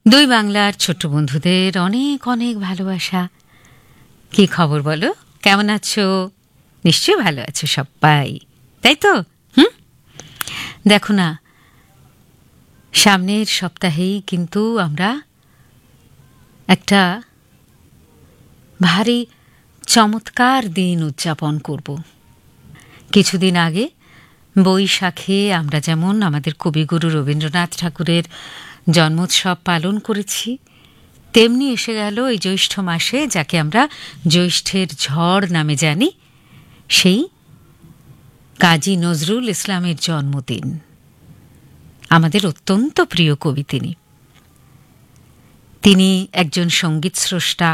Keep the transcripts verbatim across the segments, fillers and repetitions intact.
দুই বাংলার ছোট্ট বন্ধুদের অনেক অনেক ভালোবাসা। কি খবর বলো, কেমন আছো? নিশ্চয়ই ভালো আছো সবাই, তাই তো? হুম দেখো না, সামনের সপ্তাহেই কিন্তু আমরা একটা ভারী চমৎকার দিন উদযাপন করব। কিছুদিন আগে বৈশাখে আমরা যেমন আমাদের কবিগুরু রবীন্দ্রনাথ ঠাকুরের জন্মোৎসব পালন করেছি, তেমনি এসে গেল এই জ্যৈষ্ঠ মাসে, যাকে আমরা জ্যৈষ্ঠের ঝড় নামে জানি, সেই কাজী নজরুল ইসলামের জন্মদিন। আমাদের অত্যন্ত প্রিয় কবি তিনি। তিনি একজন সঙ্গীত স্রষ্টা,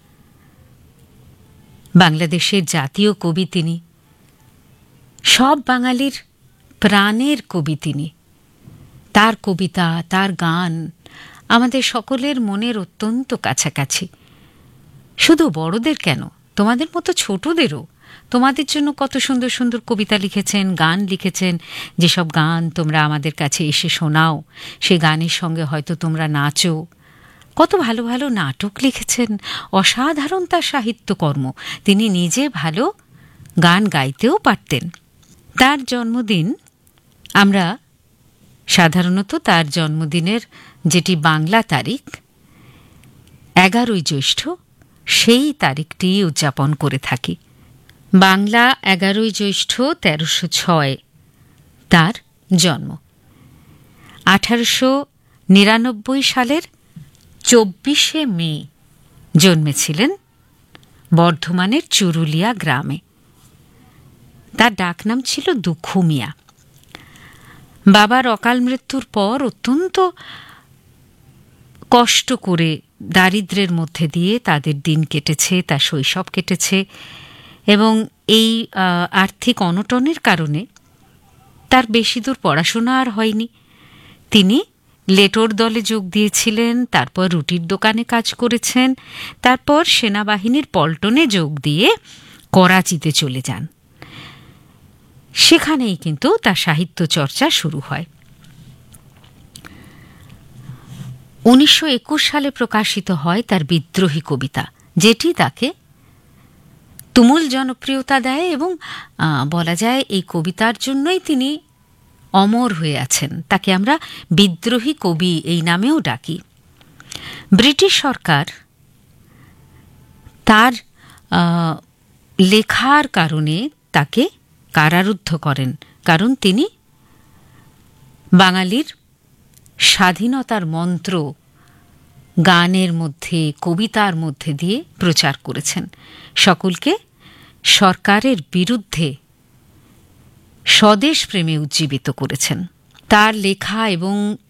বাংলাদেশের জাতীয় কবি তিনি, সব বাঙালির প্রাণের কবি তিনি। তার কবিতা, তার গান আমাদের সকলের মনের অত্যন্ত কাছাকাছি। শুধু বড়দের কেন, তোমাদের মতো ছোটদেরও তোমাদের জন্য কত সুন্দর সুন্দর কবিতা লিখেছেন, গান লিখেছেন, যেসব গান তোমরা আমাদের কাছে এসে শোনাও, সে গানের সঙ্গে হয়তো তোমরা নাচো। কত ভালো ভালো নাটক লিখেছেন, অসাধারণ তার সাহিত্যকর্ম। তিনি নিজে ভালো গান গাইতেও পারতেন। তার জন্মদিন আমরা সাধারণত তার জন্মদিনের যেটি বাংলা তারিখ এগারোই জ্যৈষ্ঠ, সেই তারিখটি উদযাপন করে থাকি। বাংলা এগারোই জ্যৈষ্ঠ তেরোশো ছয় তার জন্ম। আঠারোশো নিরানব্বই সালের চব্বিশে মে জন্মেছিলেন বর্ধমানের চুরুলিয়া গ্রামে। তার ডাকনাম ছিল দুঃখু মিয়া। বাবার অকাল মৃত্যুর পর অত্যন্ত কষ্ট করে দারিদ্র্যের মধ্যে দিয়ে তাদের দিন কেটেছে, তার শৈশব কেটেছে, এবং এই আর্থিক অনটনের কারণে তার বেশি দূর পড়াশোনা আর হয়নি। তিনি লেটোর দলে যোগ দিয়েছিলেন, তারপর রুটির দোকানে কাজ করেছেন, তারপর সেনাবাহিনীর পল্টনে যোগ দিয়ে করাচিতে চলে যান। সেখানেই কিন্তু তার সাহিত্য চর্চা শুরু হয়। উনিশশো একুশ সালে প্রকাশিত হয় তার বিদ্রোহী কবিতা, যেটি তাকে তুমুল জনপ্রিয়তা দেয়, এবং বলা যায় এই কবিতার জন্যই তিনি অমর হয়ে আছেন। তাকে আমরা বিদ্রোহী কবি এই নামেও ডাকি। ব্রিটিশ সরকার তার লেখার কারণে তাকে কারারুদ্ধ করেন, কারণ তিনি বাঙালির স্বাধীনতার মন্ত্র গানের মধ্যে, কবিতার মধ্যে দিয়ে প্রচার করেছেন। সকলকে সরকারের বিরুদ্ধে স্বদেশ প্রেমে উজ্জীবিত করেছেন। তার লেখা এবং